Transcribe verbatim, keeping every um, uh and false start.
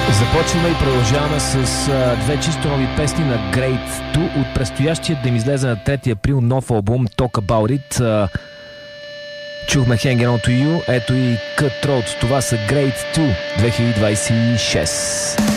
Започваме и продължаваме с а, две чисто нови песни на Great Two от предстоящия да им излезе на трети април нов албум Talk About It. А, чухме Hanging On To You, ето и Cut Throat. Това са Great Two две хиляди двадесет и шеста.